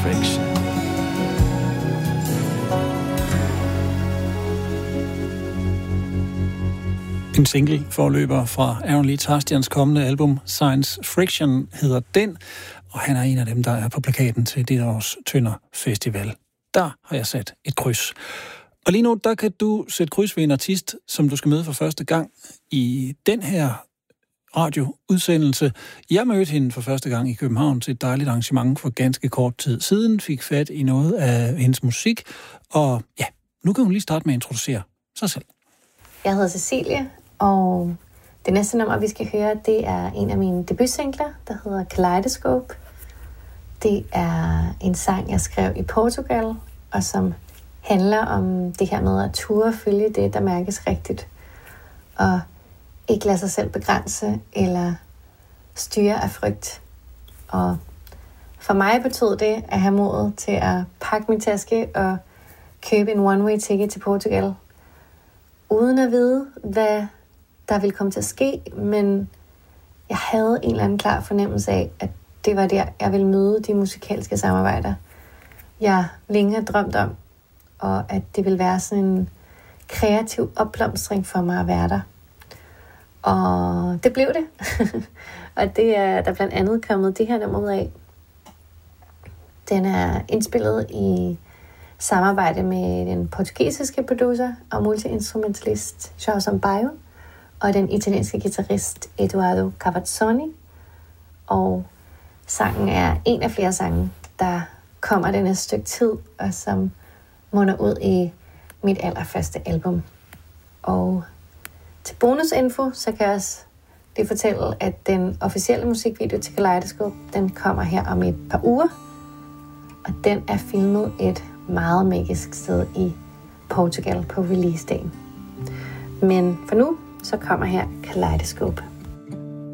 Friction. En single forløber fra Aaron Lee Tarstians kommende album Science Friction hedder den, og han er en af dem, der er på plakaten til dette års Tønder Festival. Der har jeg sat et kryds. Og lige nu, der kan du sætte kryds ved en artist, som du skal møde for første gang i den her radioudsendelse. Jeg mødte hende for første gang i København til et dejligt arrangement for ganske kort tid siden, fik fat i noget af hendes musik, og ja, nu kan hun lige starte med at introducere sig selv. Jeg hedder Cecilie, og det næste nummer, vi skal høre, det er en af mine debutsingler, der hedder Kaleidoscope. Det er en sang, jeg skrev i Portugal, og som handler om det her med at ture følge det, der mærkes rigtigt, og ikke lade sig selv begrænse eller styre af frygt. Og for mig betød det at have modet til at pakke min taske og købe en one-way ticket til Portugal, uden at vide, hvad der ville komme til at ske, men jeg havde en eller anden klar fornemmelse af, at det var der, jeg ville møde de musikalske samarbejder, jeg længe har drømt om, og at det ville være sådan en kreativ opblomstring for mig at være der. Og det blev det. Og det er der blandt andet kommet det her nummer ud af. Den er indspillet i samarbejde med den portugisiske producer og multiinstrumentalist João Sampaio og den italienske guitarist Eduardo Cavazzoni. Og sangen er en af flere sange, der kommer den næste stykke tid, og som munder ud i mit allerførste album. Og til bonusinfo, så kan jeg også lige fortælle, at den officielle musikvideo til Kaleidoscope, den kommer her om et par uger. Og den er filmet et meget magisk sted i Portugal på release-dagen. Men for nu, så kommer her Kaleidoscope.